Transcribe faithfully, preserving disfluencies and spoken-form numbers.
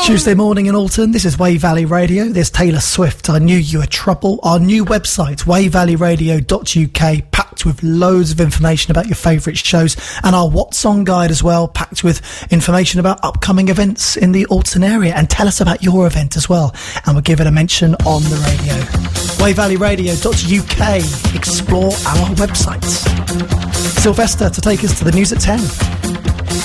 Tuesday morning in Alton, this is Wave Valley Radio. There's Taylor Swift, I Knew You Were Trouble. Our new website, wave valley radio dot U K, packed with loads of information about your favourite shows, and our What Song Guide as well, packed with information about upcoming events in the Alton area. And tell us about your event as well, and we'll give it a mention on the radio. wave valley radio dot U K, explore our website. Sylvester to take us to the news at ten.